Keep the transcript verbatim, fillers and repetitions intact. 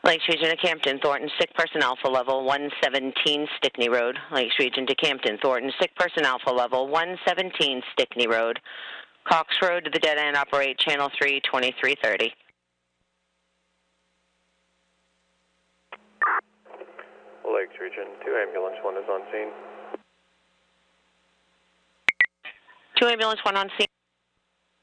Lakes Region to Campton, Thornton, sick person alpha level one seventeen Stickney Road. Lakes Region to Campton, Thornton, sick person alpha level one seventeen Stickney Road. Cox Road to the dead end, operate channel three twenty-three thirty. Lakes Region, two ambulance, one is on scene. two ambulance, one on scene.